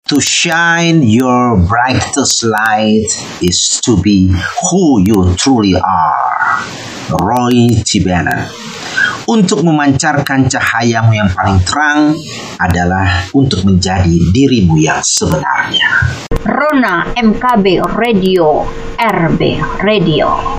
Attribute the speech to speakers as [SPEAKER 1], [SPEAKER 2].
[SPEAKER 1] To shine your brightest light is to be who you truly are. Roy T. Bennett. Untuk memancarkan cahayamu yang paling terang adalah untuk menjadi dirimu yang sebenarnya.
[SPEAKER 2] Rona MKB Radio, RB Radio.